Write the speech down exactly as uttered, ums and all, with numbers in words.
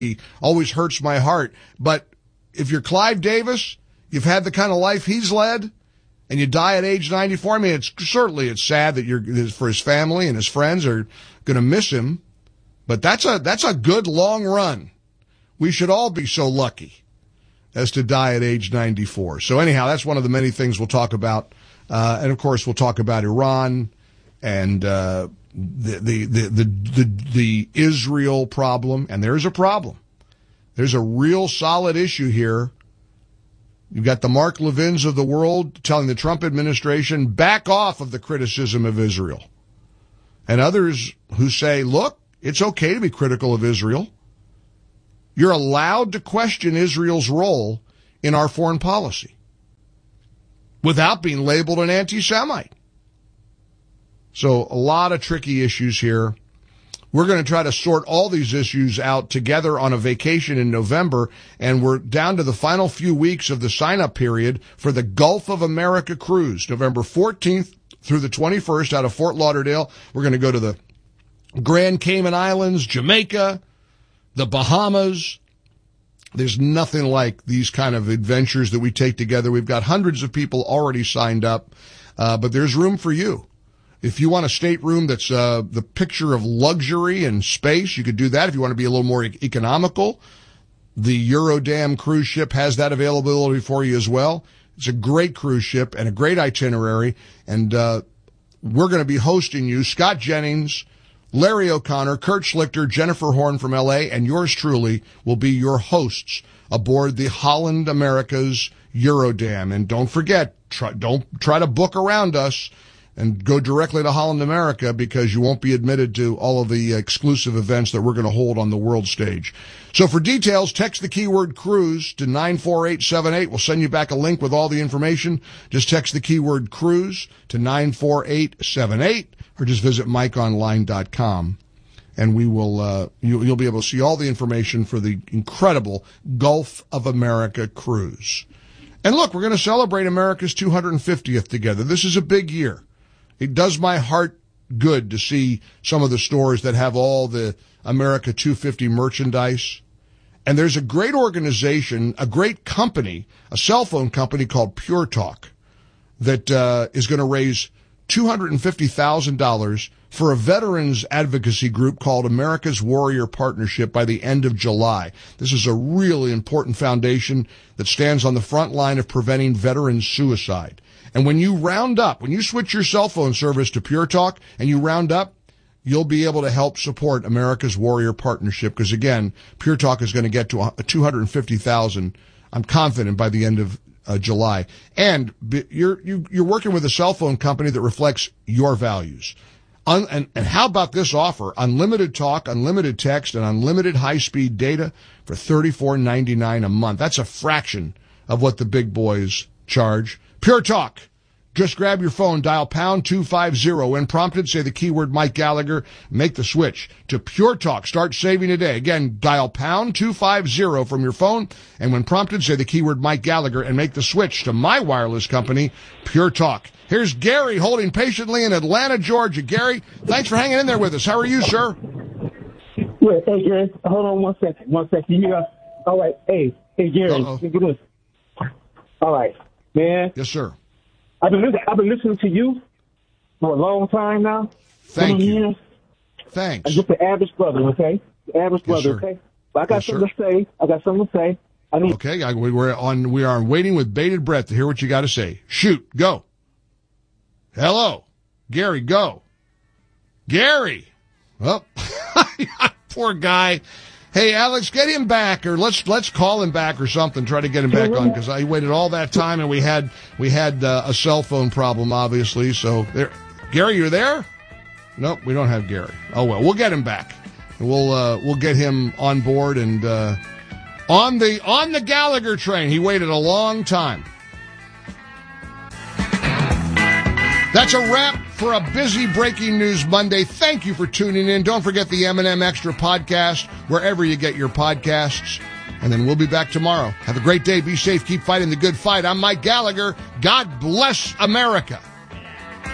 always hurts my heart. But if you're Clive Davis, you've had the kind of life he's led, and you die at age ninety-four. I mean, it's certainly it's sad that you're for his family and his friends are going to miss him. But that's a that's a good long run. We should all be so lucky as to die at age ninety-four. So anyhow, that's one of the many things we'll talk about. Uh, and of course, we'll talk about Iran and uh, the, the, the, the, the, the Israel problem. And there's a problem. There's a real solid issue here. You've got the Mark Levins of the world telling the Trump administration, back off of the criticism of Israel. And others who say, look, it's okay to be critical of Israel. You're allowed to question Israel's role in our foreign policy without being labeled an anti-Semite. So a lot of tricky issues here. We're going to try to sort all these issues out together on a vacation in November, and we're down to the final few weeks of the sign-up period for the Gulf of America cruise, November fourteenth through the twenty-first out of Fort Lauderdale. We're going to go to the Grand Cayman Islands, Jamaica, the Bahamas. There's nothing like these kind of adventures that we take together. We've got hundreds of people already signed up, uh, but there's room for you. If you want a stateroom that's uh, the picture of luxury and space, you could do that. If you want to be a little more e- economical, the Eurodam cruise ship has that availability for you as well. It's a great cruise ship and a great itinerary, and uh, we're going to be hosting you, Scott Jennings, Larry O'Connor, Kurt Schlichter, Jennifer Horn from L A, and yours truly will be your hosts aboard the Holland America's Eurodam. And don't forget, try, don't try to book around us and go directly to Holland America, because you won't be admitted to all of the exclusive events that we're going to hold on the world stage. So for details, text the keyword cruise to nine four eight seven eight. We'll send you back a link with all the information. Just text the keyword cruise to nine four eight seven eight, or just visit mike online dot com. And we will, uh, you, you'll be able to see all the information for the incredible Gulf of America cruise. And look, we're going to celebrate America's two hundred fiftieth together. This is a big year. It does my heart good to see some of the stores that have all the America two fifty merchandise. And there's a great organization, a great company, a cell phone company called Pure Talk that uh, is going to raise two hundred fifty thousand dollars for a veterans advocacy group called America's Warrior Partnership by the end of July. This is a really important foundation that stands on the front line of preventing veterans suicide. And when you round up, when you switch your cell phone service to Pure Talk and you round up, you'll be able to help support America's Warrior Partnership, because again, Pure Talk is going to get to two hundred fifty thousand, I'm confident, by the end of uh, July. And you're you, you're working with a cell phone company that reflects your values. Un, and, and how about this offer? Unlimited talk, unlimited text, and unlimited high-speed data for thirty-four ninety-nine a month. That's a fraction of what the big boys charge. Pure Talk. Just grab your phone, dial pound two fifty. When prompted, say the keyword Mike Gallagher. Make the switch to Pure Talk. Start saving today. Again, dial pound two fifty from your phone. And when prompted, say the keyword Mike Gallagher and make the switch to my wireless company, Pure Talk. Here's Gary holding patiently in Atlanta, Georgia. Gary, thanks for hanging in there with us. How are you, sir? Yeah, hey, Gary. Hold on one second. One second. You hear? All right. Hey, hey, Gary. Uh-oh. Look at this. All right, man. Yes, sir. I've been listening, I've been listening to you for a long time now. Thank you. Years. Thanks. I'm just the average brother, okay? The average Yes, brother, sir. okay? But I got Yes, something sir. to say. I got something to say. I need. Okay, I, we we're on. We are waiting with bated breath to hear what you got to say. Shoot, go. Hello, Gary. Go, Gary. Oh, poor guy. Hey, Alex, get him back, or let's let's call him back or something. Try to get him back on, because I waited all that time and we had we had uh, a cell phone problem, obviously. So there, Gary, you're there? Nope, we don't have Gary. Oh well, we'll get him back. We'll uh, we'll get him on board and uh, on the on the Gallagher train. He waited a long time. That's a wrap for a busy Breaking News Monday. Thank you for tuning in. Don't forget the M and M Extra podcast, wherever you get your podcasts. And then we'll be back tomorrow. Have a great day. Be safe. Keep fighting the good fight. I'm Mike Gallagher. God bless America.